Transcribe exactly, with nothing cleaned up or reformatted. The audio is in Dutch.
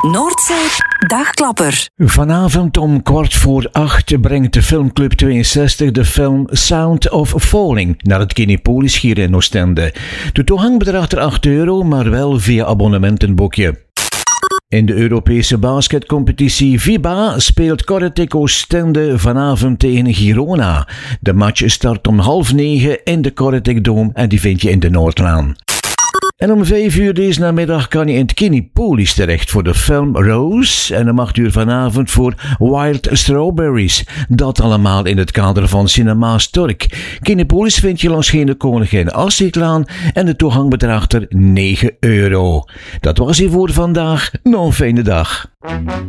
Noordzee Dagklapper. Vanavond om kwart voor acht brengt de Filmclub tweeënzestig de film Sound of Falling naar het Kinepolis hier in Oostende. De toegang bedraagt er acht euro, maar wel via abonnementenboekje. In de Europese basketcompetitie V I B A speelt Kortrijk Oostende vanavond tegen Girona. De match start om half negen in de Kortrijk Dome en die vind je in de Noordlaan. En om vijf uur deze namiddag kan je in het Kinepolis terecht voor de film Rose. En om acht uur vanavond voor Wild Strawberries. Dat allemaal in het kader van Cinema Stork. Kinepolis vind je langs Geen Koningin Astridlaan en de toegang bedraagt er negen euro. Dat was hier voor vandaag. Nog een fijne dag.